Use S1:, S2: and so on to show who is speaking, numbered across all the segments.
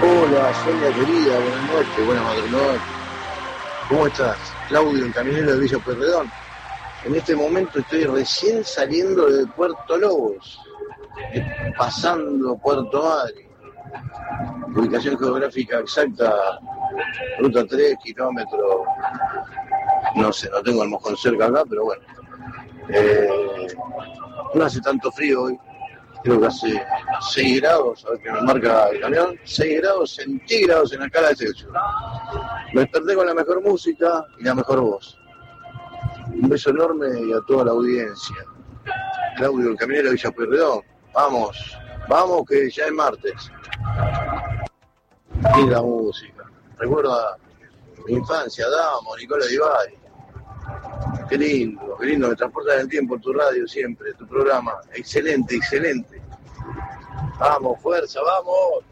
S1: Hola, Sonia querida, buenas noches, buenas madrugadas. ¿Cómo estás? Claudio, el camionero de Villa Pueyrredón. En este momento estoy recién saliendo de Puerto Lobos, pasando Puerto Madre. Ubicación geográfica exacta, ruta 3, kilómetro, no sé, no tengo el mojón cerca acá, pero bueno. No hace tanto frío hoy, creo que hace 6 grados, a ver qué me marca el camión, 6 grados centígrados en la escala de Celsius. Me desperté con la mejor música y la mejor voz. Un beso enorme y a toda la audiencia. Claudio, el camionero de Villa Pueyrredón. Vamos, vamos que ya es martes. Y la música. Recuerda mi infancia, Damo, Nicola Di Bari. Qué lindo, me transportas en el tiempo en tu radio siempre, tu programa. Excelente, excelente. Vamos, fuerza, vamos.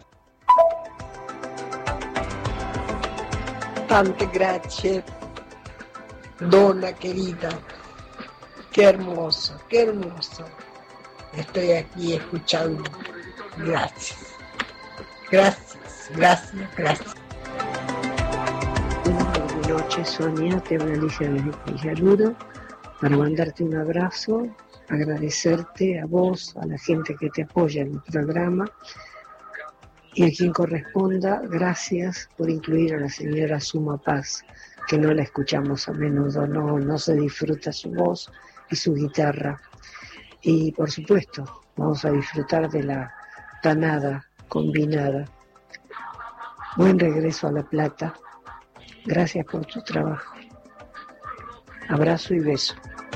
S2: Tante grazie, donna querida. Qué hermoso, qué hermoso. Estoy aquí escuchando. Gracias. Gracias, gracias, gracias.
S3: Buenas noches, Sonia. Te habla Alicia de Villaluro para mandarte un abrazo, agradecerte a vos, a la gente que te apoya en el programa y a quien corresponda, gracias por incluir a la señora Suma Paz, que no la escuchamos a menudo, no se disfruta su voz y su guitarra. Y por supuesto, vamos a disfrutar de la tanada combinada. Buen regreso a La Plata. Gracias por tu trabajo. Abrazo y beso.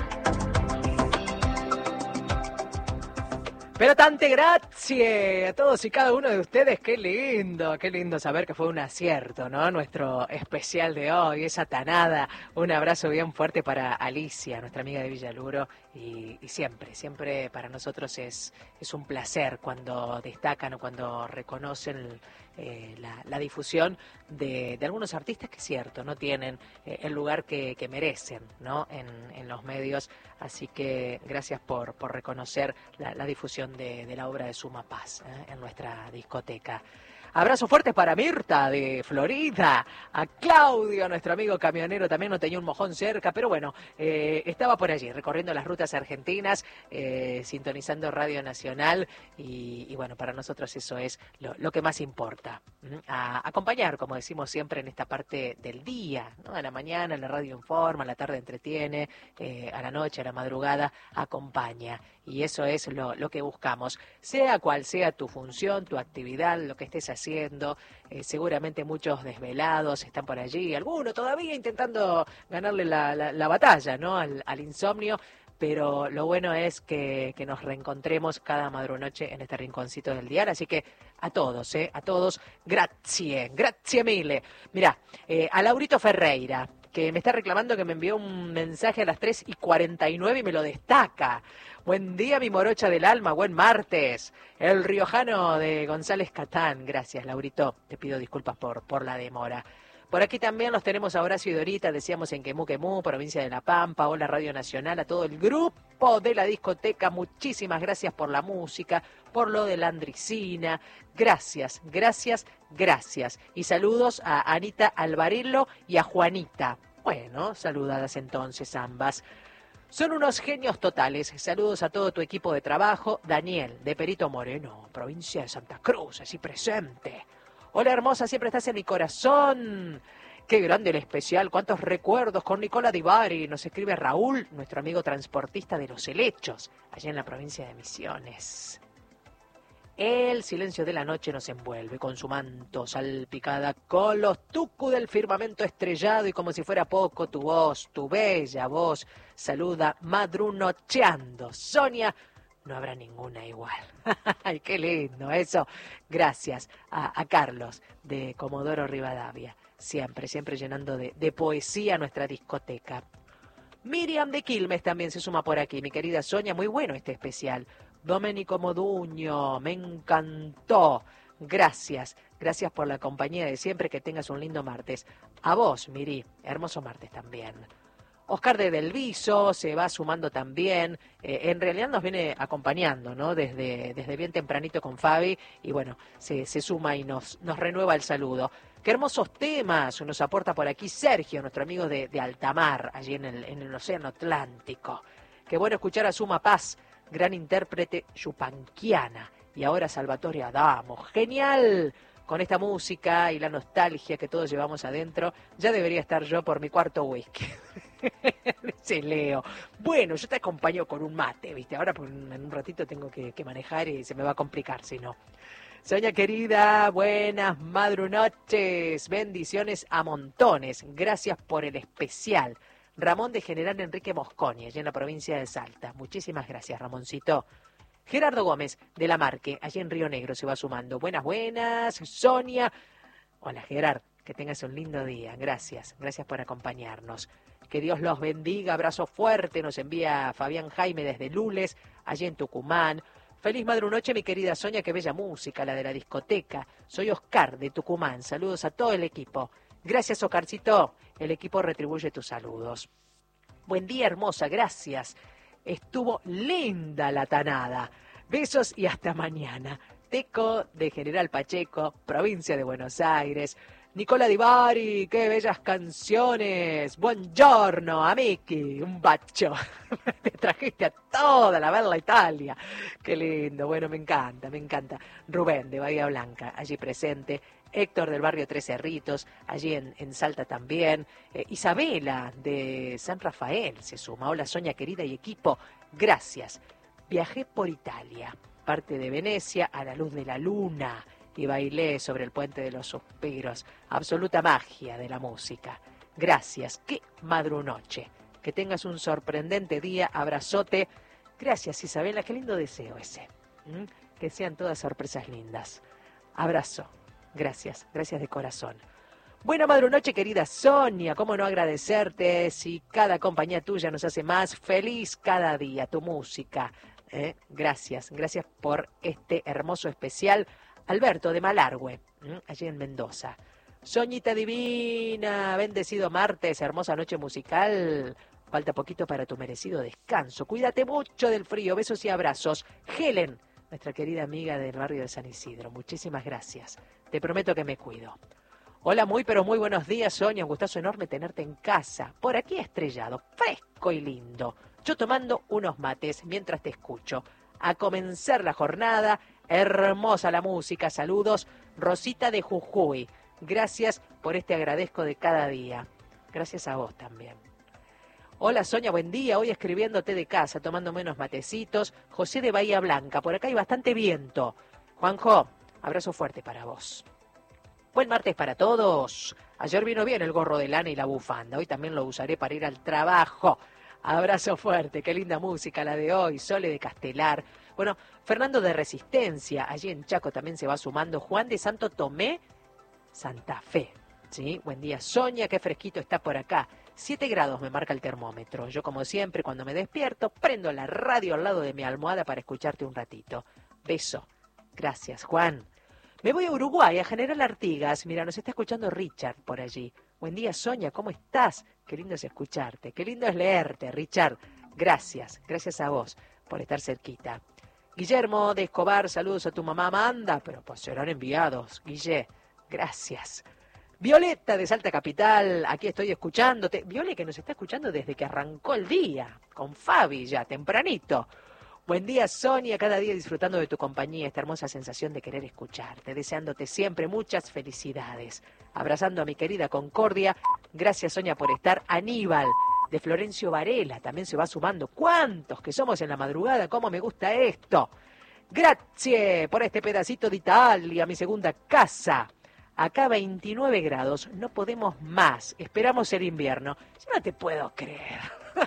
S4: Pero tante grazie a todos y cada uno de ustedes. Qué lindo siempre que fue un acierto, ¿no? Nuestro especial de hoy, esa tanada. Un abrazo bien fuerte para Alicia, nuestra amiga de Villaluro. Y siempre para nosotros es un placer cuando destacan o cuando reconocen la difusión de algunos artistas que es cierto, no tienen el lugar que merecen, ¿no? en los medios. Así que gracias por reconocer la difusión de la obra de Suma Paz en nuestra discoteca. Abrazo fuerte para Mirta de Florida, a Claudio, nuestro amigo camionero, también no tenía un mojón cerca, pero bueno, estaba por allí recorriendo las rutas argentinas, sintonizando Radio Nacional y bueno, para nosotros eso es lo que más importa, a acompañar, como decimos siempre, en esta parte del día, ¿no? A la mañana la radio informa, a la tarde entretiene, a la noche, a la madrugada acompaña. Y eso es lo que buscamos, sea cual sea tu función, tu actividad, lo que estés haciendo. Seguramente muchos desvelados están por allí, algunos todavía intentando ganarle la batalla, ¿no? al insomnio. Pero lo bueno es que nos reencontremos cada madrunoche en este rinconcito del diario. Así que a todos, grazie mille. Mirá, a Laurito Ferreira, que me está reclamando que me envió un mensaje a las 3:49 y me lo destaca. Buen día, mi morocha del alma, buen martes. El riojano de González Catán. Gracias, Laurito. Te pido disculpas por la demora. Por aquí también los tenemos a Horacio y Dorita, decíamos en Quemú, provincia de La Pampa. Hola, Radio Nacional, a todo el grupo de la discoteca. Muchísimas gracias por la música, por lo de la Andricina. Gracias. Y saludos a Anita Alvarillo y a Juanita. Bueno, saludadas entonces ambas. Son unos genios totales. Saludos a todo tu equipo de trabajo. Daniel, de Perito Moreno, provincia de Santa Cruz, así presente. Hola, hermosa, siempre estás en mi corazón. Qué grande el especial, cuántos recuerdos con Nicola Di Bari. Nos escribe Raúl, nuestro amigo transportista de Los Helechos, allá en la provincia de Misiones. El silencio de la noche nos envuelve con su manto salpicada con los tucu del firmamento estrellado y como si fuera poco tu voz, tu bella voz, saluda madrunocheando. Sonia, no habrá ninguna igual. ¡Ay, qué lindo eso! Gracias a Carlos de Comodoro Rivadavia, siempre llenando de poesía nuestra discoteca. Miriam de Quilmes también se suma por aquí, mi querida Sonia, muy bueno este especial. Domenico Moduño, me encantó. Gracias por la compañía de siempre, que tengas un lindo martes. A vos, Miri, hermoso martes también. Oscar de Del Viso se va sumando también, en realidad nos viene acompañando, ¿no? Desde bien tempranito con Fabi, y bueno, se suma y nos renueva el saludo. Qué hermosos temas nos aporta por aquí Sergio, nuestro amigo de Altamar, allí en el Océano Atlántico. Qué bueno escuchar a Suma Paz, gran intérprete yupanquiana, y ahora Salvatore Adamo. ¡Genial! Con esta música y la nostalgia que todos llevamos adentro, ya debería estar yo por mi cuarto whisky. Dice Leo. Bueno, yo te acompaño con un mate, ¿viste? Ahora en un ratito tengo que manejar y se me va a complicar si no. Soña querida, buenas madrunoches, bendiciones a montones, gracias por el especial. Ramón de General Enrique Mosconi, allí en la provincia de Salta. Muchísimas gracias, Ramoncito. Gerardo Gómez, de La Marque, allí en Río Negro, se va sumando. Buenas, buenas. Sonia. Hola, Gerard, que tengas un lindo día. Gracias por acompañarnos. Que Dios los bendiga. Abrazo fuerte. Nos envía Fabián Jaime desde Lules, allí en Tucumán. Feliz madrunoche, mi querida Sonia, qué bella música, la de la discoteca. Soy Oscar, de Tucumán. Saludos a todo el equipo. Gracias, Oscarcito. El equipo retribuye tus saludos. Buen día, hermosa, gracias. Estuvo linda la tanada. Besos y hasta mañana. Teco de General Pacheco, provincia de Buenos Aires. Nicola Di Bari, qué bellas canciones. Buongiorno, amici, un bacio. Te trajiste a toda la bella Italia. Qué lindo, bueno, me encanta. Rubén de Bahía Blanca, allí presente. Héctor del barrio Tres Cerritos, allí en Salta también. Isabela de San Rafael se suma. Hola, Sonia querida y equipo, gracias. Viajé por Italia, parte de Venecia, a la luz de la luna, y bailé sobre el puente de los suspiros. Absoluta magia de la música. Gracias, qué madrunoche. Que tengas un sorprendente día, abrazote. Gracias, Isabela, qué lindo deseo ese. Que sean todas sorpresas lindas. Abrazo. Gracias de corazón. Buena madrunoche, querida Sonia, cómo no agradecerte si cada compañía tuya nos hace más feliz cada día, tu música. Gracias por este hermoso especial. Alberto de Malargüe, allí en Mendoza. Soñita divina, bendecido martes, hermosa noche musical. Falta poquito para tu merecido descanso. Cuídate mucho del frío, besos y abrazos. Helen, nuestra querida amiga del barrio de San Isidro, muchísimas gracias. Te prometo que me cuido. Hola, pero muy buenos días, Sonia. Un gustazo enorme tenerte en casa. Por aquí estrellado, fresco y lindo. Yo tomando unos mates mientras te escucho. A comenzar la jornada, hermosa la música. Saludos, Rosita de Jujuy. Gracias por este agradezco de cada día. Gracias a vos también. Hola, Sonia, buen día. Hoy escribiéndote de casa, tomándome unos matecitos. José de Bahía Blanca. Por acá hay bastante viento. Juanjo, abrazo fuerte para vos. Buen martes para todos. Ayer vino bien el gorro de lana y la bufanda. Hoy también lo usaré para ir al trabajo. Abrazo fuerte. Qué linda música la de hoy. Sole de Castelar. Bueno, Fernando de Resistencia. Allí en Chaco también se va sumando. Juan de Santo Tomé, Santa Fe. ¿Sí? Buen día, Sonia. Qué fresquito está por acá. 7 grados me marca el termómetro. Yo, como siempre, cuando me despierto, prendo la radio al lado de mi almohada para escucharte un ratito. Beso. Gracias, Juan. Me voy a Uruguay, a General Artigas. Mira, nos está escuchando Richard por allí. Buen día, Sonia, ¿cómo estás? Qué lindo es escucharte, qué lindo es leerte, Richard. Gracias a vos por estar cerquita. Guillermo de Escobar, saludos a tu mamá Amanda, pero pues serán enviados, Guille. Gracias. Violeta de Salta Capital, aquí estoy escuchándote. Viole, que nos está escuchando desde que arrancó el día, con Fabi ya, tempranito. Buen día, Sonia, cada día disfrutando de tu compañía, esta hermosa sensación de querer escucharte, deseándote siempre muchas felicidades. Abrazando a mi querida Concordia, gracias, Sonia, por estar. Aníbal, de Florencio Varela, también se va sumando. ¿Cuántos que somos en la madrugada? ¿Cómo me gusta esto? Gracias por este pedacito de Italia, mi segunda casa. Acá 29 grados, no podemos más, esperamos el invierno. Yo no te puedo creer.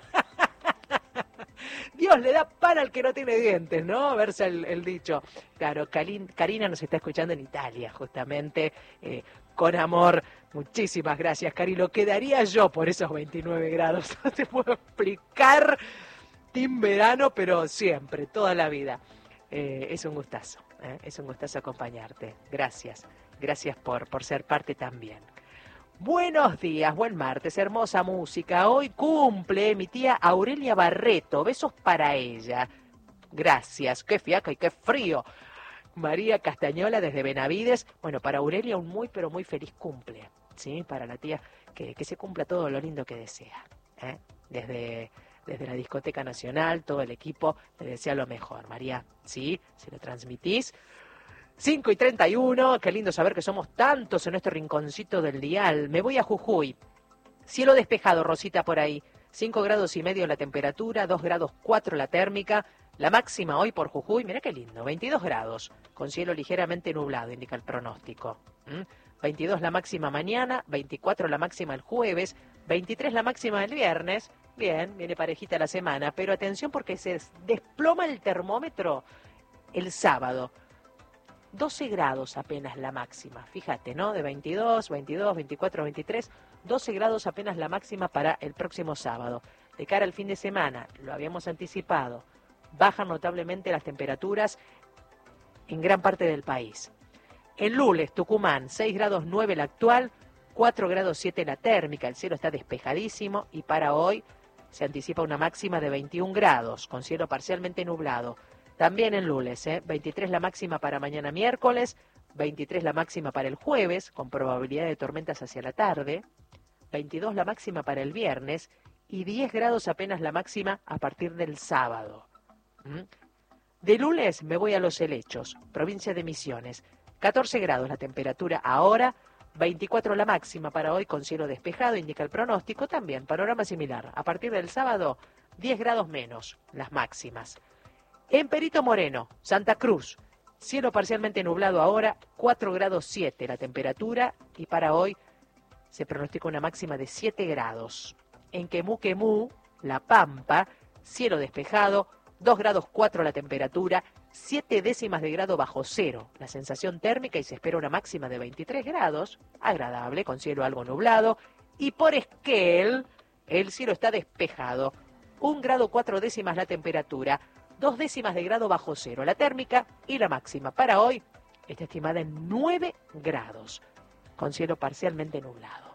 S4: Dios le da pan al que no tiene dientes, ¿no? Verse el dicho. Claro, Karina nos está escuchando en Italia, justamente, con amor. Muchísimas gracias, Cari. Lo que daría yo por esos 29 grados. No te puedo explicar. Team verano, pero siempre, toda la vida. Es un gustazo, es un gustazo acompañarte. Gracias por ser parte también. Buenos días, buen martes, hermosa música. Hoy cumple mi tía Aurelia Barreto. Besos para ella. Gracias, qué fiaca y qué frío. María Castañola desde Benavides. Bueno, para Aurelia un muy pero muy feliz cumple. ¿Sí? Para la tía que se cumpla todo lo lindo que desea. Desde la Discoteca Nacional, todo el equipo le desea lo mejor. María, ¿sí? Se lo transmitís. 5:31, qué lindo saber que somos tantos en nuestro rinconcito del dial. Me voy a Jujuy. Cielo despejado, Rosita, por ahí. 5 grados y medio la temperatura, 2 grados 4 la térmica. La máxima hoy por Jujuy, mira qué lindo, 22 grados, con cielo ligeramente nublado, indica el pronóstico. 22 la máxima mañana, 24 la máxima el jueves, 23 la máxima el viernes. Bien, viene parejita la semana, pero atención porque se desploma el termómetro el sábado. 12 grados apenas la máxima, fíjate, ¿no? De 22, 24, 23, 12 grados apenas la máxima para el próximo sábado. De cara al fin de semana, lo habíamos anticipado, bajan notablemente las temperaturas en gran parte del país. En Lules, Tucumán, 6 grados 9 la actual, 4 grados 7 la térmica, el cielo está despejadísimo y para hoy se anticipa una máxima de 21 grados, con cielo parcialmente nublado. También en Lules, 23 la máxima para mañana miércoles, 23 la máxima para el jueves, con probabilidad de tormentas hacia la tarde, 22 la máxima para el viernes y 10 grados apenas la máxima a partir del sábado. De Lules me voy a Los Helechos, provincia de Misiones, 14 grados la temperatura ahora, 24 la máxima para hoy con cielo despejado, indica el pronóstico, también panorama similar. A partir del sábado, 10 grados menos las máximas. En Perito Moreno, Santa Cruz, cielo parcialmente nublado ahora, 4 grados 7 la temperatura y para hoy se pronostica una máxima de 7 grados. En Quemú, La Pampa, cielo despejado, 2 grados 4 la temperatura, 7 décimas de grado bajo cero la sensación térmica y se espera una máxima de 23 grados, agradable, con cielo algo nublado. Y por Esquel, el cielo está despejado, 1 grado 4 décimas la temperatura, 2 décimas de grado bajo cero la térmica y la máxima para hoy está estimada en 9 grados, con cielo parcialmente nublado.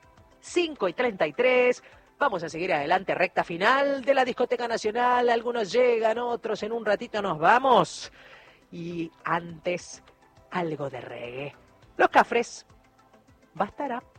S4: 5:33, vamos a seguir adelante, recta final de la Discoteca Nacional, algunos llegan, otros en un ratito nos vamos. Y antes, algo de reggae. Los Cafres, ¿bastará?